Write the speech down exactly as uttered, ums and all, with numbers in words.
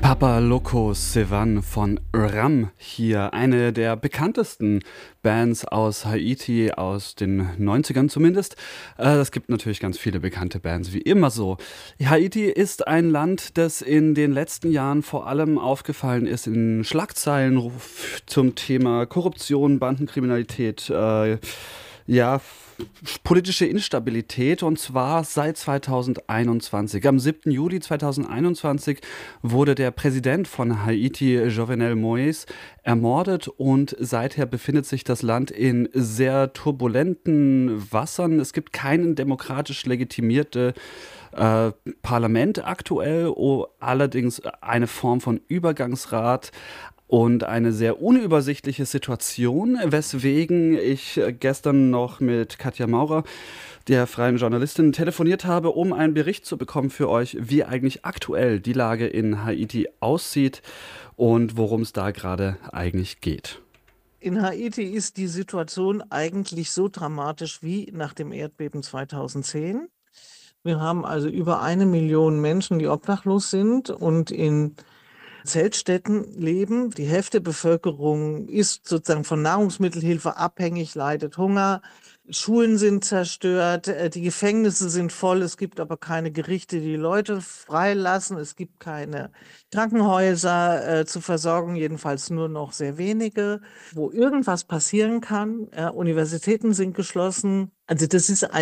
Papa Loco Sevan von Ram hier, eine der bekanntesten Bands aus Haiti, aus den Neunzigern zumindest. Äh, es gibt natürlich ganz viele bekannte Bands, wie immer so. Haiti ist ein Land, das in den letzten Jahren vor allem aufgefallen ist in Schlagzeilen ruf- zum Thema Korruption, Bandenkriminalität, äh, ja, politische Instabilität, und zwar seit zweitausendeinundzwanzig. Am siebten Juli zweitausendeinundzwanzig wurde der Präsident von Haiti, Jovenel Moïse, ermordet, und seither befindet sich das Land in sehr turbulenten Wassern. Es gibt keinen demokratisch legitimierte äh, Parlament aktuell, oh, allerdings eine Form von Übergangsrat und eine sehr unübersichtliche Situation, weswegen ich äh, gestern noch mit Katja Maurer, der freien Journalistin, telefoniert habe, um einen Bericht zu bekommen für euch, wie eigentlich aktuell die Lage in Haiti aussieht und worum es da gerade eigentlich geht. In Haiti ist die Situation eigentlich so dramatisch wie nach dem Erdbeben zweitausendzehn. Wir haben also über eine Million Menschen, die obdachlos sind und in Zeltstädten leben. Die Hälfte der Bevölkerung ist sozusagen von Nahrungsmittelhilfe abhängig, leidet Hunger. Schulen sind zerstört, äh, die Gefängnisse sind voll, es gibt aber keine Gerichte, die die Leute freilassen, es gibt keine Krankenhäuser äh, zur Versorgung, jedenfalls nur noch sehr wenige, wo irgendwas passieren kann. Äh, Universitäten sind geschlossen. Also das ist